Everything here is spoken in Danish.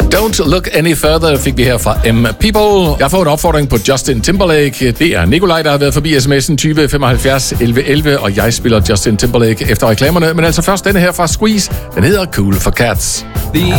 Don't Look Any Further fik vi her fra M. People. Jeg har fået en opfordring på Justin Timberlake. Det er Nikolaj, der har været forbi sms'en 20 75 11 11, og jeg spiller Justin Timberlake efter reklamerne. Men altså først denne her fra Squeeze. Den hedder Cool for Cats. The